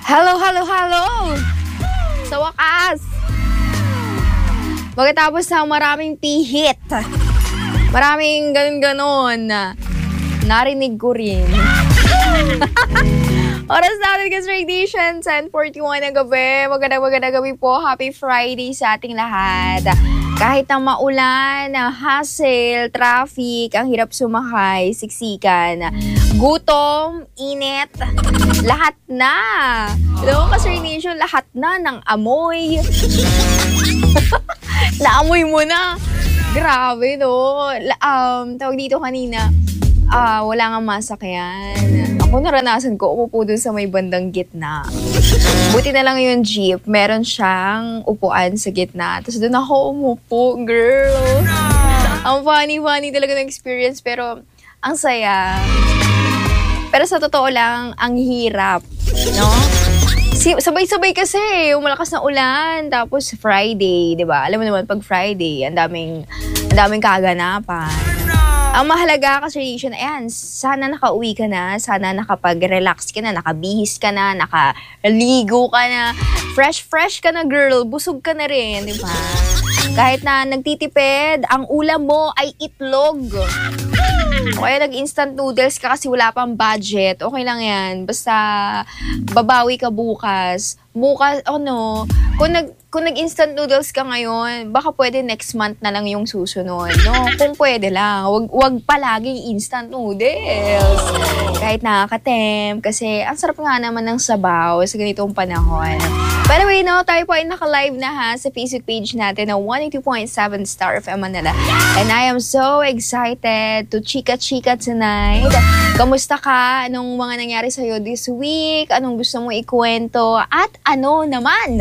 Hello, hello, hello! Sa wakas! Pagkatapos ng maraming pihit, maraming ganun-ganon, narinig ko rin. Oras natin kasi radiation, 10:41 ng gabi. Magandang gabi po. Happy Friday sa ating lahat. Kahit na maulan, hassle, traffic, ang hirap sumakay, siksikan, gutom, init, lahat na. Alam mo kasi radiation, lahat na ng amoy. Naamoy mo na. Grabe, no? Tawag dito kanina, wala nga masakyan. Ako naranasan ko, umupo dun sa may bandang gitna. Buti na lang yung jeep, meron siyang upuan sa gitna. Tapos dun ako umupo, girl. Ang funny talaga ng experience, pero ang saya. Pero sa totoo lang, ang hirap, no? Sabay-sabay kasi, malakas na ulan, tapos Friday, di ba? Alam mo naman, pag Friday, ang daming kaganapan. Ang mahalaga kasi radiation, ayan, sana nakauwi ka na, sana nakapag-relax ka na, nakabihis ka na, nakaligo ka na, fresh ka na, girl, busog ka na rin, di ba? Kahit na nagtitipid, ang ulam mo ay itlog. O kaya nag-instant noodles ka kasi wala pang budget, okay lang yan. Basta babawi ka bukas. Kung nag-instant noodles ka ngayon, baka pwede next month na lang yung susunod, no? Kung pwede lang, wag palaging instant noodles. Kahit nakakatem, kasi ang sarap nga naman ng sabaw sa ganitong panahon. By the way, no, tayo po ay naka-live na ha sa Facebook page natin na 182.7 Star FM Manila. And I am so excited to chika-chika tonight. Kamusta ka? Anong mga nangyari sa'yo this week? Anong gusto mo ikwento? At ano naman,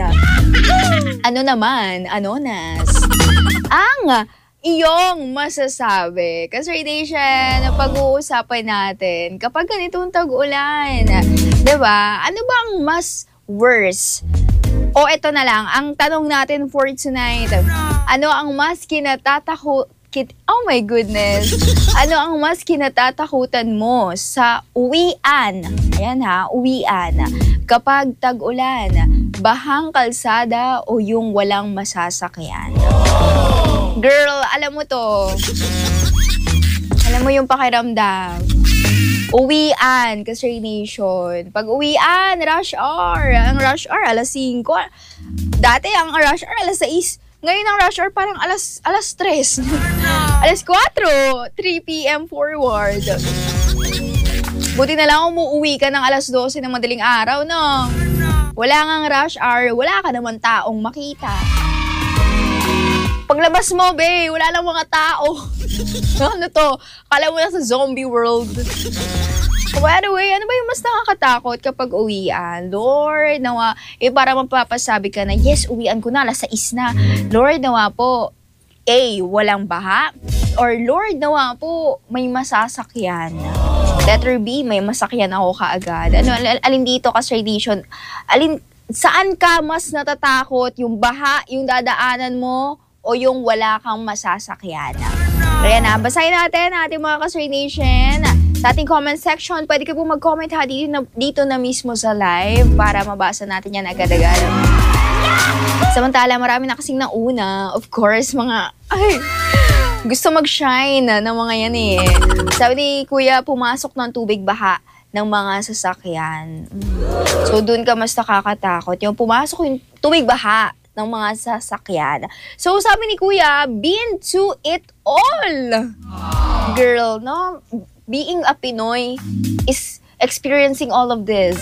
Anonas, ang iyong masasabi? Kasi radiation, pag-uusapan natin kapag ganitong tag-ulan, diba? Ano bang mas worse? O eto na lang, ang tanong natin for tonight, ano ang mas oh my goodness. Ano ang mas kinatatakutan mo sa uwian? Ayan ha, uwian. Kapag tag-ulan, bahang kalsada o yung walang masasakyan? Girl, alam mo to. Alam mo yung pakiramdam. Uwian, kasi nation. Pag uwian, rush hour. Ang rush hour, alas 5. Dati ang rush hour, alas 6. Ngayon ang rush hour parang alas 3. Alas 4, 3 p.m. forward. Buti na lang umuwi ka ng alas 12 ng madaling araw, no? Wala ngang rush hour, wala ka naman taong makita. Paglabas mo, be, wala lang mga tao. Ano to? Kala mo na sa zombie world. By the way, ano ba yung mas nakakatakot kapag uwian? Lord, nawa, para mapapasabi ka na, yes, uwian ko na, alas 6 na. Lord, nawa po, A, walang baha. Or Lord, nawa po, may masasakyan. Letter B, may masakyan ako kaagad. Alin dito kasi radiation? Saan ka mas natatakot? Yung baha, yung dadaanan mo, o yung wala kang masasakyan? Kaya na, basahin natin ating mga ka-radiation. Sa ating comment section, pwede ka po mag-comment ha dito na mismo sa live para mabasa natin yan agad-agad. Samantala, marami na kasing nauna. Of course, gusto mag-shine ng mga yan eh. Sabi ni Kuya, pumasok ng tubig baha ng mga sasakyan. So, dun ka mas nakakatakot. Yung pumasok yung tubig baha ng mga sasakyan. So, sabi ni Kuya, been to it all. Girl, no? Being a Pinoy is experiencing all of this.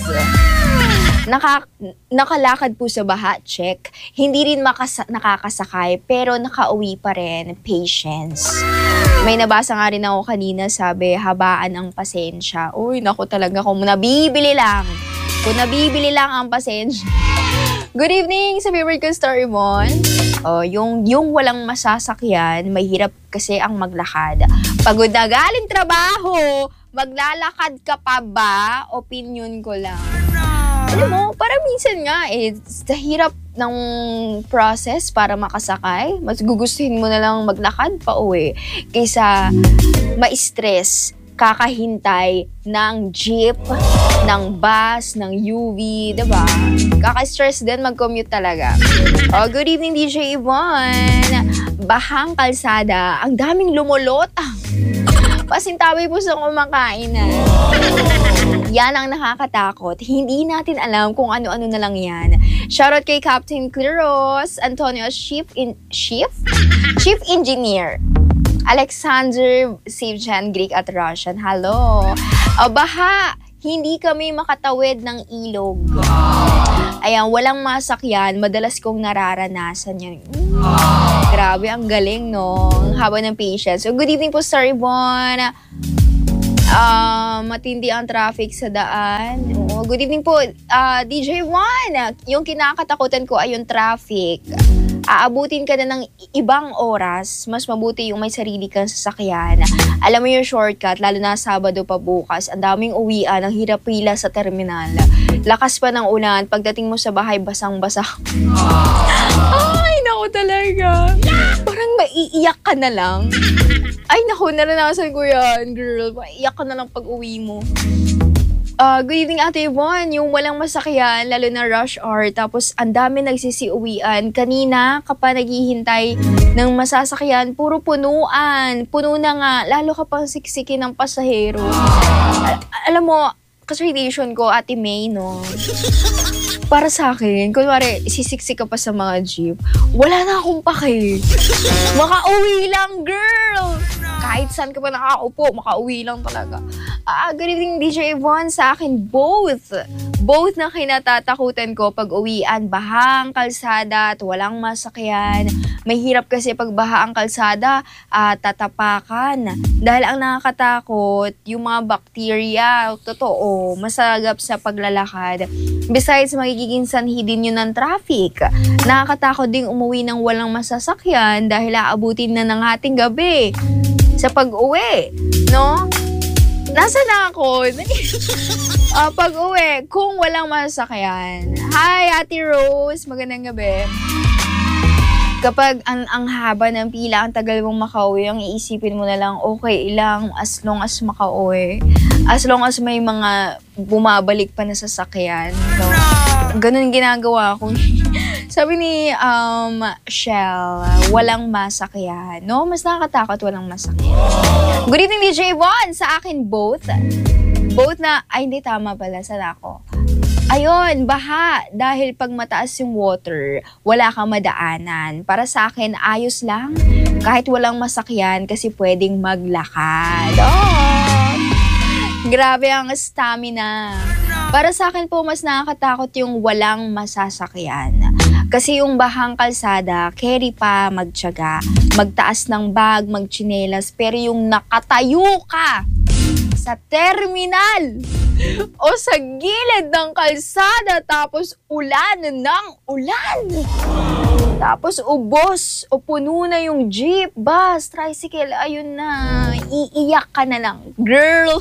Nakalakad po sa baha, check. Hindi rin nakakasakay, pero nakauwi pa rin, patience. May nabasa nga rin ako kanina, sabi, habaan ang pasensya. Uy, naku talaga, kung nabibili lang ang pasensya. Good evening sa favorite ko, Story Mon. Yung walang masasakyan, mahirap kasi ang maglakad. Pagod na galing trabaho, maglalakad ka pa ba? Opinion ko lang. Alam mo, parang minsan nga, sa hirap ng process para makasakay, mas gugustuhin mo na lang maglakad pa uwi kaysa ma-stress kakahintay ng jeep, ng bus, ng UV, diba? Kaka-stress din mag-commute talaga. Good evening, DJ Yvonne. Bahang kalsada, ang daming lumulotang. Pasintabi po sa kumakain na. Yan ang nakakatakot. Hindi natin alam kung ano-ano na lang yan. Shoutout kay Captain Cleros, Antonio, Chief Engineer. Alexander, Sivjan, Greek at Russian. Hello. Baha, hindi kami makatawid ng ilog. Ayan, walang masakyan. Madalas kong nararanasan yan. Grabe, ang galing, no? Ang haba ng patience. So, good evening po, Sir Yvonne. Matindi ang traffic sa daan. Good evening po, DJ Juan. Yung kinakatakutan ko ay yung traffic. Aabutin ka na ng ibang oras, mas mabuti yung may sarili kang sasakyan. Alam mo yung shortcut, lalo na Sabado pa bukas, ang daming uwian, ang hirap pila sa terminal. Lakas pa ng ulan, pagdating mo sa bahay, basang-basa. Ay, naku talaga. Parang maiiyak ka na lang. Ay, naku, naranasan ko yan, girl. Maiiyak ka na lang pag uwi mo. Good evening, Ate Yvonne. Yung walang masakyan, lalo na rush hour, tapos ang dami nagsisiuwian. Kanina, kapag naghihintay ng masasakyan, puro punuan. Puno na nga, lalo ka pang siksikin ng pasahero. Alam mo, kasi-relation ko, Ate May, no? Para sa akin, kunwari, sisiksik ka pa sa mga jeep, wala na akong pake. Makauwi lang, girl! Kahit saan ka pa nakaupo, makauwi lang talaga. Good evening, DJ Yvonne. Sa akin, both. Both na kinatatakutan ko pag uwian. Bahang kalsada at walang masakyan. Mahirap kasi pag baha ang kalsada, tatapakan. Dahil ang nakakatakot, yung mga bakterya, totoo, masagap sa paglalakad. Besides, magiging sanhi din yun ng traffic. Nakakatakot ding umuwi ng walang masasakyan dahil aabutin na ng ating gabi sa pag-uwi, no? Nasa na ako? Pag-uwi, kung walang masasakyan. Hi, Ate Rose. Magandang gabi. Kapag ang haba ng pila, ang tagal mong makauwi, ang iisipin mo na lang, okay lang, as long as makauwi. As long as may mga bumabalik pa na sasakyan. So, ganun ginagawa ko. Sabi ni Shell, walang masakyan. No, mas nakakatakot walang masakyan. Good evening, DJ Yvonne. Sa akin, both. Both na, ay hindi tama pala, sana ako. Ayun, baha. Dahil pag mataas yung water, wala kang madaanan. Para sa akin, ayos lang. Kahit walang masakyan kasi pwedeng maglakad. Oh! Grabe ang stamina. Para sa akin po, mas nakakatakot yung walang masasakyan. Kasi yung bahang kalsada, carry pa, magtiyaga, magtaas ng bag, magtsinelas, pero yung nakatayo ka sa terminal o sa gilid ng kalsada tapos ulan ng ulan. Tapos ubos o puno na yung jeep, bus, tricycle, ayun na, iiyak ka na lang. Girl,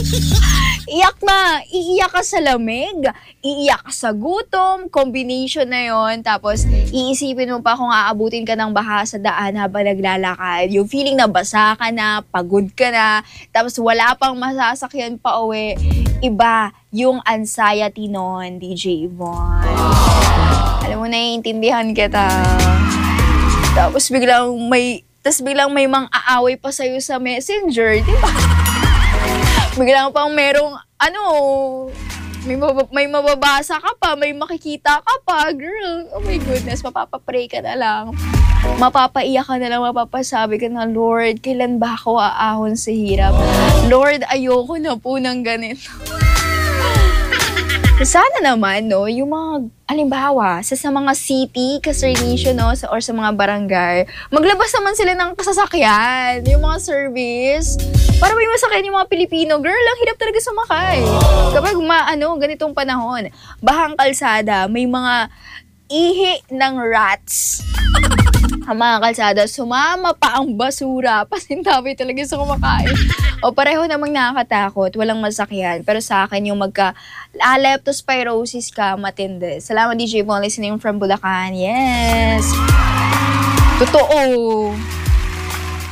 iyak na, iiyak ka sa lamig, iiyak ka sa gutom, combination na yon. Tapos iisipin mo pa kung aabutin ka ng baha sa daan habang naglalakad. Yung feeling na basa ka na, pagod ka na, tapos wala pang masasakyan pa uwi. Iba yung anxiety nun, DJ Yvonne. Alam mo, naiintindihan kita. Tapos biglang may mang-aaway pa sa'yo sa messenger, di ba? Biglang pang merong, may mababasa ka pa, may makikita ka pa, girl. Oh my goodness, mapapapray ka na lang. Mapapaiyak ka na lang, mapapasabi ka na, Lord, kailan ba ako aahon sa hirap? Lord, ayoko na po ng ganito. Sana naman, no, yung mga, alimbawa, sa mga city, kasernation, no, or sa mga barangay, maglabas naman sila ng kasasakyan, yung mga service, para may masakyan yung mga Pilipino. Girl, ang hirap talaga sumakay. Kapag ganitong panahon, bahang kalsada, may mga ihi ng rats. Ang mga kalsada, sumama pa ang basura. Pasintabi talaga sa kumakain. O pareho namang nakakatakot, walang masakyan. Pero sa akin, yung leptospirosis ka, matindi. Salamat, DJ Paul, listening from Bulacan. Yes. Totoo.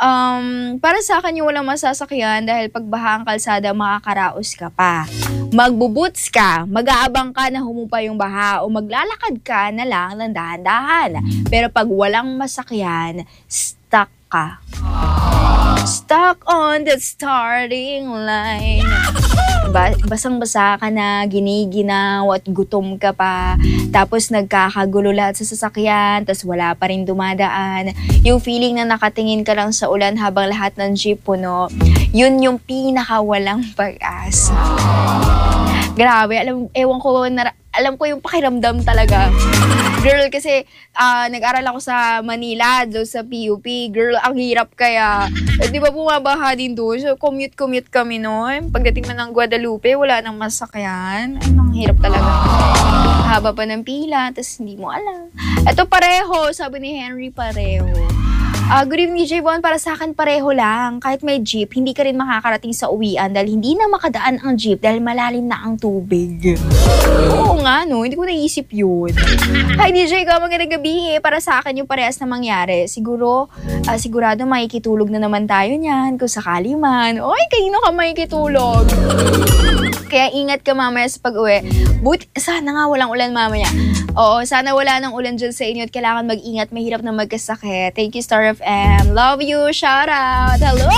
Para sa akin yung walang masasakyan dahil pag baha ang kalsada, makakaraos ka pa. Magbuboots ka, mag-aabang ka na humupa yung baha o maglalakad ka na lang ng dahan-dahan. Pero pag walang masakyan, stuck ka. Stuck on the starting line. Basang-basa ka na, giniginaw at gutom ka pa. Tapos nagkakagulo lahat sa sasakyan, tapos wala pa rin dumadaan. Yung feeling na nakatingin ka lang sa ulan habang lahat ng jeep puno, yun yung pinakawalang pag-asa. Grabe, alam ko yung pakiramdam talaga. Girl, kasi nag-aral ako sa Manila, doon sa PUP. Girl, ang hirap kaya. Di ba bumabaha din doon? So, commute kami noon. Pagdating na ng Guadalupe, wala nang masakyan. Ay, ang hirap talaga. Haba pa ng pila, tapos hindi mo alam. Ito pareho, sabi ni Henry, pareho. Good evening, J-Bon. Para sa akin, pareho lang. Kahit may jeep, hindi ka rin makakarating sa uwian dahil hindi na makadaan ang jeep dahil malalim na ang tubig. Oo nga, no? Hindi ko naisip yun. Hi, DJ ko. Magandang gabi. Para sa akin, yung parehas na mangyari. Sigurado makikitulog na naman tayo niyan kung sakali man. Oy, kanino ka makikitulog? Kaya ingat ka mamaya sa pag-uwi. Sana nga walang ulan mamaya. Oo, sana wala nang ulan dyan sa inyo at kailangan mag-ingat. Mahirap na magkasakit. Thank you, Star FM. Love you. Shout out. Hello!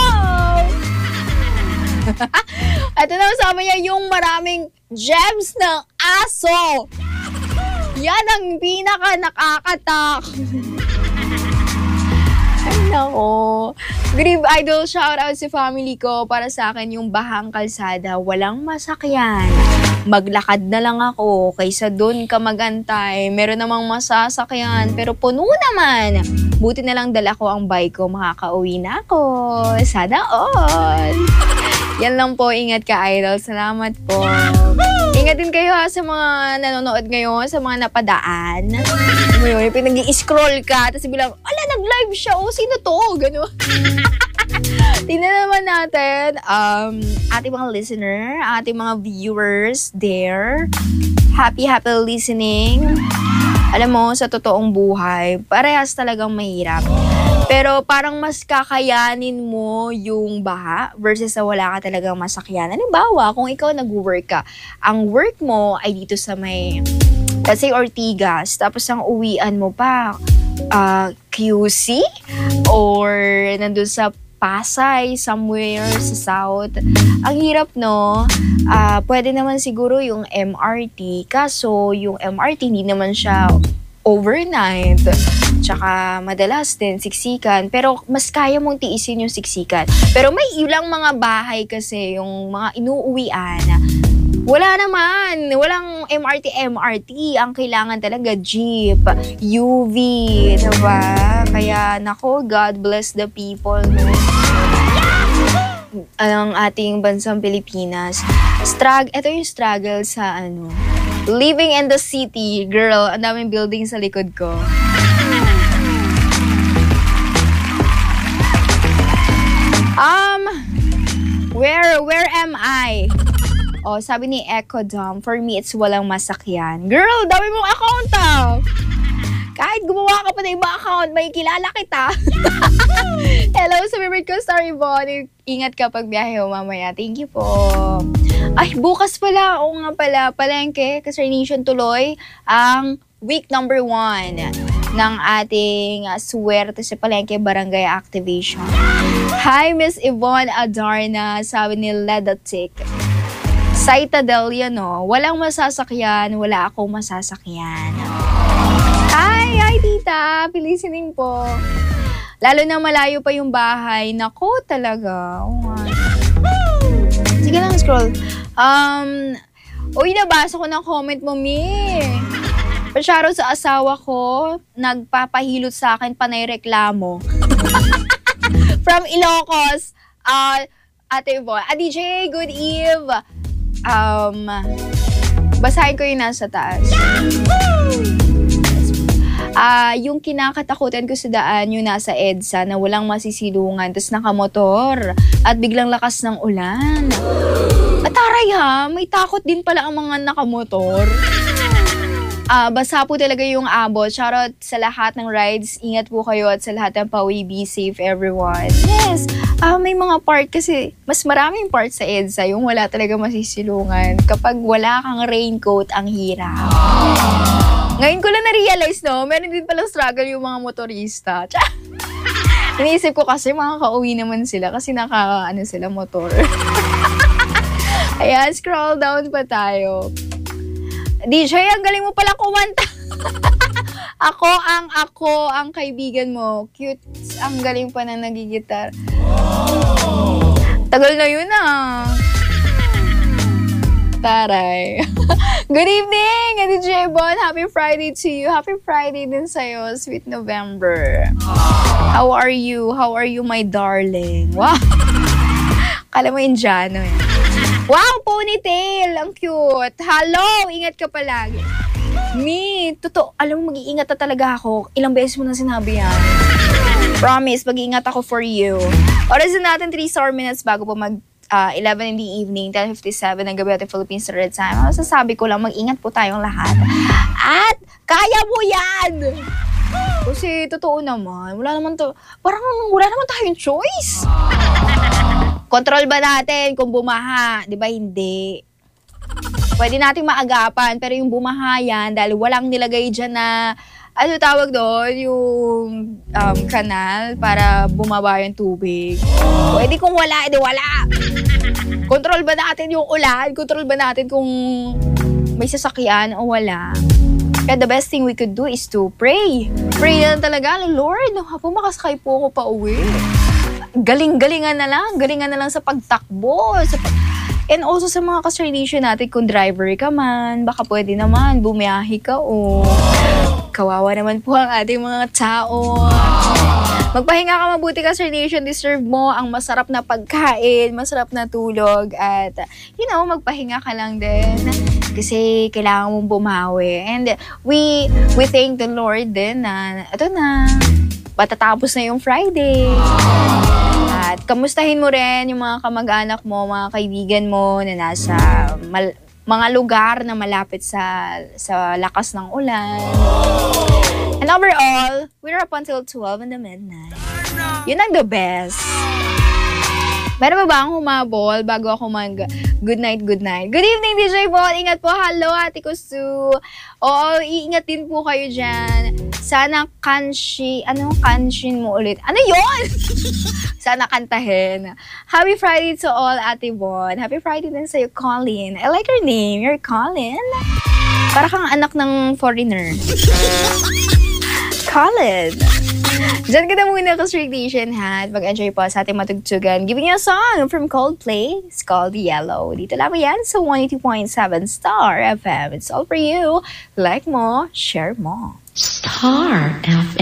Ito na kasama niya yung maraming gems ng aso. Yan ang pinaka nakakatak. Ay, nako. Grib Idol, shout out sa family ko. Para sa akin, yung bahang kalsada, walang masakyan. Maglakad na lang ako kaysa doon ka magantay. Meron namang masasakyan, pero puno naman. Buti na lang dala ko ang bike ko, makakauwi na ako. Sana all. Yan lang po, ingat ka, Idol. Salamat po. Ingat din kayo sa mga nanonood ngayon, sa mga napadaan. Yung pinag-i-scroll ka, tapos bilang, ala, nag-live siya. O, sino to? Gano'n. Tingnan naman natin, ating mga listener, ating mga viewers there. Happy listening. Alam mo, sa totoong buhay, parehas talagang mahirap. Pero parang mas kakayanin mo yung baha versus sa wala ka talagang masakyan. Halimbawa, kung ikaw nag-work ka, ang work mo ay dito sa may, let's say, Ortigas, tapos ang uwian mo pa, QC, or nandun sa Pasay, somewhere sa South. Ang hirap, no? Pwede naman siguro yung MRT. Kaso, yung MRT hindi naman siya overnight. Tsaka, madalas din, siksikan. Pero, mas kaya mong tiisin yung siksikan. Pero may ilang mga bahay kasi, yung mga inuuwian, wala naman. Walang MRT. Ang kailangan talaga jeep, UV, diba? Kaya, nako, God bless the people, no? Ang ating bansang Pilipinas. Ito yung struggle sa living in the city. Girl, ang daming building sa likod ko. Where am I? Oh, sabi ni Echo Dom, for me, it's walang masakyan. Girl, dami mong account Kahit gumawa ka pa ng ibang account, may kilala kita. Hello sa favorite ko, Star Yvonne. Ingat ka pag biyahe mo mamaya. Thank you po. Ay, bukas pala. Oo nga pala. Palengke, Kasar Nation tuloy ang week number 1 ng ating Swerte sa Palengke Barangay Activation. Hi, Miss Yvonne Adarna. Sabi ni Ledatic. Citadel yan, no? Walang masasakyan, wala akong masasakyan. Hi, tita. Listening po. Lalo na malayo pa yung bahay. Nako, talaga. Oh, sige lang, scroll. Nabasa ko ng comment mo, Mi. Pasyaro sa asawa ko, nagpapahilot sa akin, panay reklamo. From Ilocos, Ate Yvonne. DJ, good eve. Basahin ko yung nasa taas. Yung kinakatakutan ko sa daan, yung nasa EDSA na walang masisilungan, tapos nakamotor at biglang lakas ng ulan. At taray ha, may takot din pala ang mga nakamotor. Basa po talaga yung abot. Shoutout sa lahat ng rides. Ingat po kayo at sa lahat ng pauwi. Be safe, everyone. Yes, may mga part kasi, mas maraming part sa EDSA yung wala talaga masisilungan. Kapag wala kang raincoat, ang hirap. Ngayon ko lang na-realize, no? Meron din palang struggle yung mga motorista. Iniisip ko kasi makaka-uwi naman sila kasi sila motor. Ayan, scroll down pa tayo. DJ, ang galing mo pala kumanta. Ako ang kaibigan mo. Cute. Ang galing pa na nagigitar. Tagal na yun Taray. Good evening, DJ Bon. Happy Friday to you. Happy Friday din sa'yo. Sweet November. How are you? How are you, my darling? Wow. Kala mo Indiano eh. Wow, ponytail! Ang cute! Hello! Ingat ka palagi. Totoo, alam mo, mag-iingat na talaga ako. Ilang beses mo na sinabi yan. Promise, mag-iingat ako for you. Oras na natin 3 minutes bago po mag 11 in the evening, 10:57 ng gabi ating Philippine Standard Time. Masasabi ko lang, mag-ingat po tayong lahat. At kaya mo yan! Kasi totoo naman, wala naman tayong choice. Control ba natin kung bumaha? Di ba hindi? Pwede natin maagapan, pero yung bumaha yan, dahil walang nilagay dyan na, tawag doon, yung kanal para bumaba yung tubig. Pwede kung wala, edi wala. Control ba natin yung ulan? Control ba natin kung may sasakyan o wala? Kaya the best thing we could do is to pray. Pray na talaga, Lord, makasakay po ako pa uwi. Galingan na lang sa pagtakbo. And also sa mga ka-tradition natin, kung driver ka man, baka pwede naman, bumiyahe ka kawawa naman po ang ating mga tao. Magpahinga ka mabuti ka-tradition, deserve mo ang masarap na pagkain, masarap na tulog, at magpahinga ka lang din. Kasi kailangan mong bumawi. And we thank the Lord din na, patatapos na yung Friday. At kamustahin mo rin yung mga kamag-anak mo, mga kaibigan mo na nasa mga lugar na malapit sa lakas ng ulan. And overall, we're up until 12 in the midnight. Yun ang the best. Meron ba ang humabol bago ako good night? Good evening, DJ Ball. Ingat po. Hello, Ate Kusu. Oo, iingat din po kayo dyan. Sana kanshin mo ulit. Ano yun? Sana kantahin. Happy Friday to all, Ate Bon. Happy Friday din sa'yo, Colin. I like your name. You're Colin. Para kang anak ng foreigner. Colin. Diyan ka na muna ka-tradition, ha? Mag-enjoy po sa ating matugtugan. Giving you a song from Coldplay. It's called Yellow. Dito lang yan sa 182.7 Star FM. It's all for you. Like mo, share mo. Star FM.